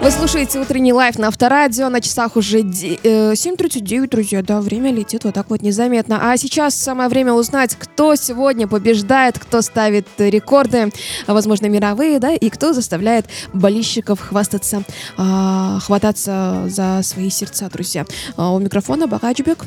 Вы слушаете утренний лайф на Авторадио. На часах уже 7:39, друзья. Да, время летит вот так вот незаметно. А сейчас самое время узнать, кто сегодня побеждает, кто ставит рекорды, возможно, мировые, да, и кто заставляет болельщиков хвататься за свои сердца, друзья. У микрофона Багаджбек.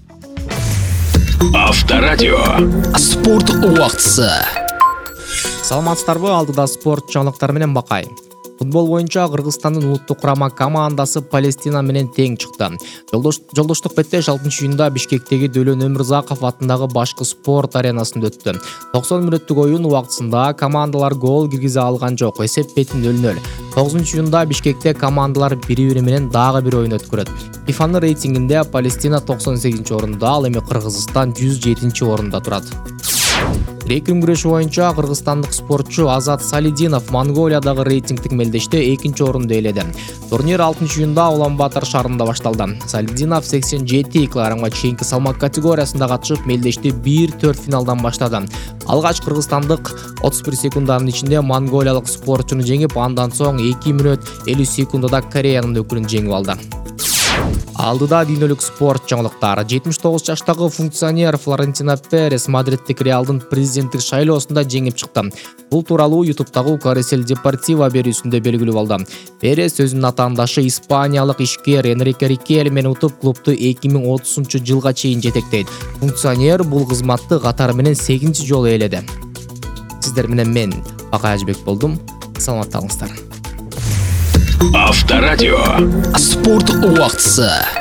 Авторадио. Спорт убактысы. Саламатсыздарбы, алдыда спорт жаңылыктары менен Бакай. Футбол боюнча Кыргызстандын улуттук курама командасы Палестина менен тең чыкты. Жолдоштук беттеш 6-июнда Бишкектеги Дөлөн Өмүрзаков атындагы башкы спорт аренасында өттү. 90 мүнөттүк оюн убактысында командалар гол киргизе алган жок. Эсеп бетин 0-0. 9-июнда Бишкекте командалар бири-бири менен дагы бир оюн өткөрөт. ФИФАнын рейтингинде Палестина 98 орунда, ал эми Кыргызстан 107 орунда турат. Рекин күрөшү боюнча кыргызстандык спортчу Азат Салидинов Монголиядагы рейтингдик мелдеште 2 орунду ээледи. Турнир 6-июнда Улан-Батор шаарында башталды. Салидинов 87 кг чейинки салмак категориясында катышып, мелдешти 1-4 финалдан баштады. Алгач кыргызстандык 31 секунданын ичинде монголиялык спортчуну жеңип, андан соң 2 мүнөт 50 секундада Кореянын өкүлүн жеңип алды. Алдыда дүйнөлүк спорт жаңылыктары. 79 жаштагы функционер Флорентино Перес Мадридтик Реалдын президенттик шайлоосунда жеңип чыкты. Бул тууралуу YouTube'дагы Каресел Депортиво берүүсүндө белгилүү болду. Перес өзүнүн атаандашы испаниялык ишкер Энрике Рикель менен утуп, клубду 2030-жылга чейин жетектейт. Функционер бул кызматты катары менен 8-чи жолу ээледи. Сиздер менен мен Багаажбек болдум. Саламатта калыңыздар. Авторадио. Спорт убактысы.